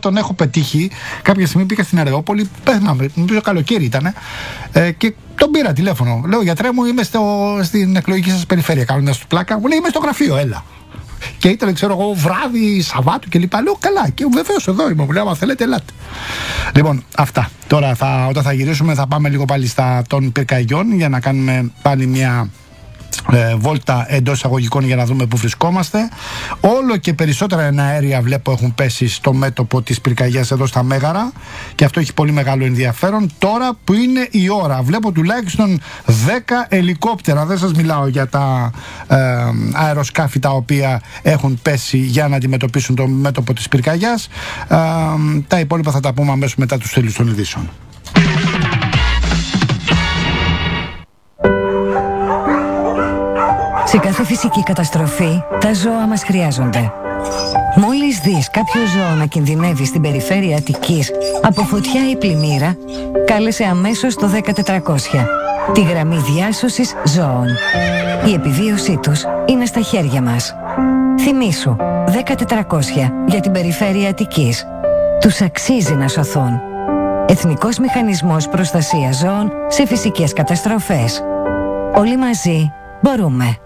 τον έχω πετύχει. Κάποια στιγμή πήγα στην Αρεόπολη, πέθαμε, νομίζω καλοκαίρι ήταν, και τον πήρα τηλέφωνο. Λέω, γιατρέ μου, είμαι στην εκλογική σας περιφέρεια. Κάνοντας του πλάκα, μου λέει, είμαι στο γραφείο, έλα. Και ήταν, ξέρω εγώ, βράδυ, Σαββάτου κλπ. Λέω, καλά. Και βεβαίως εδώ είμαι. Μου λέει, άμα θέλετε, ελάτε. Λοιπόν, αυτά. Τώρα, όταν θα γυρίσουμε, θα πάμε λίγο πάλι των πυρκαγιών για να κάνουμε πάλι μια βόλτα εντός εισαγωγικών για να δούμε πού βρισκόμαστε. Όλο και περισσότερα εναέρια βλέπω έχουν πέσει στο μέτωπο της πυρκαγιάς εδώ στα Μέγαρα και αυτό έχει πολύ μεγάλο ενδιαφέρον τώρα που είναι η ώρα. Βλέπω τουλάχιστον 10 ελικόπτερα, δεν σας μιλάω για τα αεροσκάφη τα οποία έχουν πέσει για να αντιμετωπίσουν το μέτωπο της πυρκαγιάς. Τα υπόλοιπα θα τα πούμε αμέσως μετά τους τέλους των ειδήσεων. Σε κάθε φυσική καταστροφή, τα ζώα μας χρειάζονται. Μόλις δεις κάποιο ζώο να κινδυνεύει στην περιφέρεια Αττικής από φωτιά ή πλημμύρα, κάλεσε αμέσως το 10400, τη γραμμή διάσωσης ζώων. Η επιβίωσή τους είναι στα χέρια μας. Θυμήσου, 10400 για την περιφέρεια Αττικής. Τους αξίζει να σωθούν. Εθνικός Μηχανισμός Προστασίας Ζώων σε φυσικές καταστροφές. Όλοι μαζί μπορούμε.